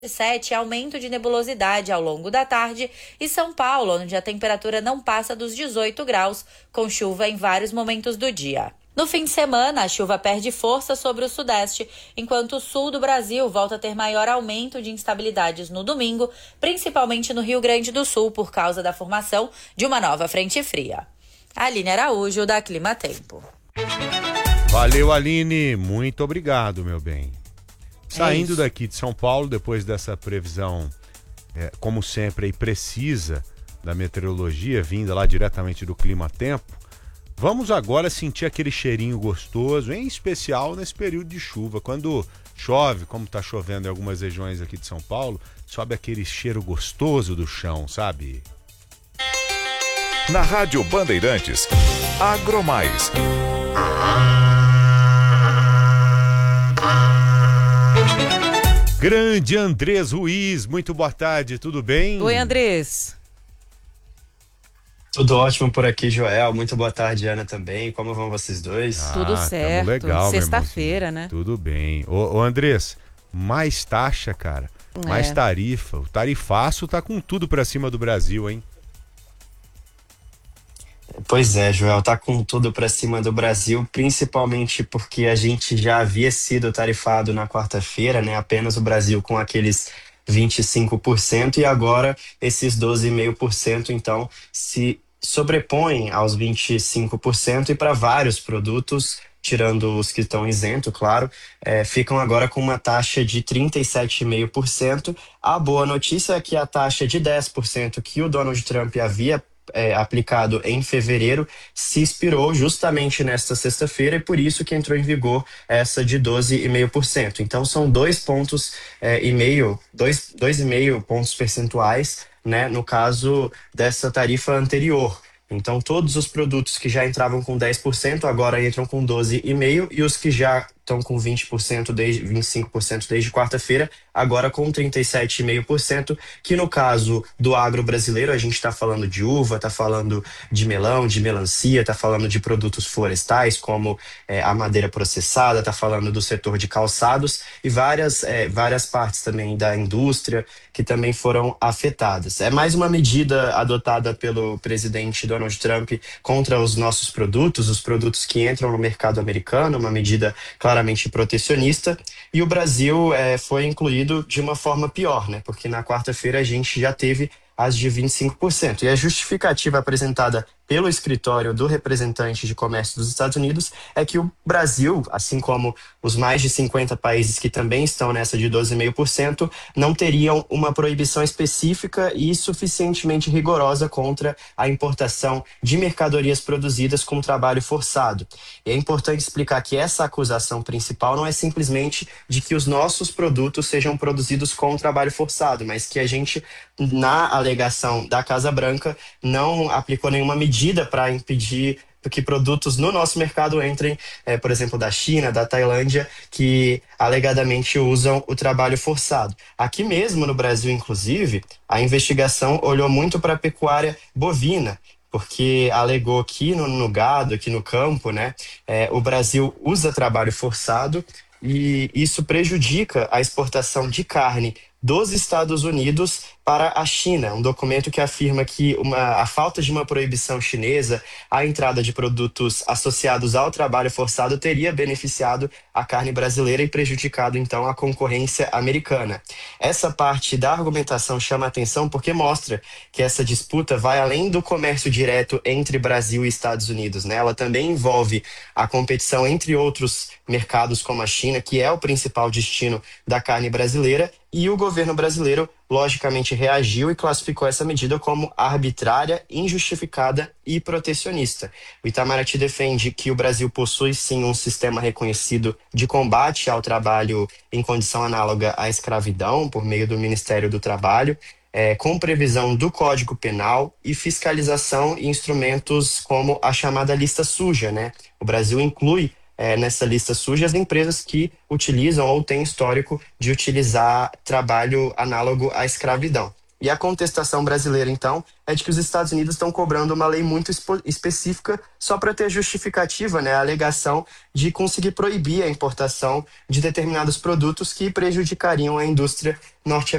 7, aumento de nebulosidade ao longo da tarde, e São Paulo, onde a temperatura não passa dos 18 graus, com chuva em vários momentos do dia. No fim de semana, a chuva perde força sobre o sudeste, enquanto o sul do Brasil volta a ter maior aumento de instabilidades no domingo, principalmente no Rio Grande do Sul, por causa da formação de uma nova frente fria. Aline Araújo, da Clima Tempo. Valeu, Aline. Muito obrigado, meu bem. Saindo daqui de São Paulo, depois dessa previsão, como sempre, aí, precisa da meteorologia, vinda lá diretamente do Clima Tempo, vamos agora sentir aquele cheirinho gostoso, em especial nesse período de chuva. Quando chove, como está chovendo em algumas regiões aqui de São Paulo, sobe aquele cheiro gostoso do chão, sabe? Na Rádio Bandeirantes, Agromais. Grande Andrés Ruiz, muito boa tarde, tudo bem? Oi, Andrés. Tudo ótimo por aqui, Joel. Muito boa tarde, Ana, também. Como vão vocês dois? Tudo certo. Legal, sexta-feira, né? Tudo bem. Ô, Andrés, mais taxa, cara. Mais tarifa. O tarifaço tá com tudo pra cima do Brasil, hein? Pois é, Joel, tá com tudo pra cima do Brasil, principalmente porque a gente já havia sido tarifado na quarta-feira, né? Apenas o Brasil com aqueles 25% e agora esses 12,5%, então se sobrepõem aos 25% e para vários produtos, tirando os que estão isentos, claro, ficam agora com uma taxa de 37,5%. A boa notícia é que a taxa de 10% que o Donald Trump havia aplicado em fevereiro se expirou justamente nesta sexta-feira e por isso que entrou em vigor essa de 12,5%. Então são 2,5 pontos percentuais, né, no caso dessa tarifa anterior. Então todos os produtos que já entravam com 10% agora entram com 12,5% e os que já estão com 20% desde 25% desde quarta-feira, agora com 37,5%, que no caso do agro brasileiro a gente está falando de uva, está falando de melão, de melancia, está falando de produtos florestais como a madeira processada, está falando do setor de calçados e várias partes também da indústria que também foram afetadas. É mais uma medida adotada pelo presidente Donald Trump contra os nossos produtos, os produtos que entram no mercado americano, uma medida claramente protecionista, e o Brasil foi incluído de uma forma pior, né? Porque na quarta-feira a gente já teve as de 25%. E a justificativa apresentada pelo escritório do representante de comércio dos Estados Unidos é que o Brasil, assim como os mais de 50 países que também estão nessa de 12,5%, não teriam uma proibição específica e suficientemente rigorosa contra a importação de mercadorias produzidas com trabalho forçado. E é importante explicar que essa acusação principal não é simplesmente de que os nossos produtos sejam produzidos com trabalho forçado, mas que a gente, na alegação da Casa Branca, não aplicou nenhuma medida para impedir que produtos no nosso mercado entrem, por exemplo, da China, da Tailândia, que alegadamente usam o trabalho forçado. Aqui mesmo no Brasil, inclusive, a investigação olhou muito para a pecuária bovina, porque alegou que no gado, aqui no campo, né, o Brasil usa trabalho forçado e isso prejudica a exportação de carne dos Estados Unidos para a China, um documento que afirma que a falta de uma proibição chinesa à entrada de produtos associados ao trabalho forçado teria beneficiado a carne brasileira e prejudicado, então, a concorrência americana. Essa parte da argumentação chama a atenção porque mostra que essa disputa vai além do comércio direto entre Brasil e Estados Unidos, né? Ela também envolve a competição entre outros mercados como a China, que é o principal destino da carne brasileira, e o governo brasileiro, logicamente, reagiu e classificou essa medida como arbitrária, injustificada e protecionista. O Itamaraty defende que o Brasil possui, sim, um sistema reconhecido de combate ao trabalho em condição análoga à escravidão, por meio do Ministério do Trabalho, com previsão do Código Penal e fiscalização e instrumentos como a chamada lista suja, né? O Brasil inclui nessa lista suja as empresas que utilizam ou têm histórico de utilizar trabalho análogo à escravidão. E a contestação brasileira, então, é de que os Estados Unidos estão cobrando uma lei muito específica só para ter justificativa, né, a alegação de conseguir proibir a importação de determinados produtos que prejudicariam a indústria norte-americana.